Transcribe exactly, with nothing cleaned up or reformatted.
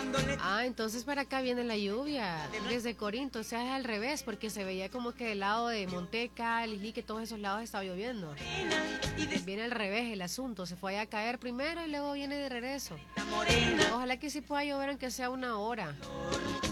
Ah, entonces para acá viene la lluvia, desde Corinto, o sea, es al revés, porque se veía como que del lado de Monteca, Lilique, todos esos lados estaba lloviendo. Viene al revés el asunto, se fue a caer primero y luego viene de regreso. Ojalá que sí pueda llover aunque sea una hora.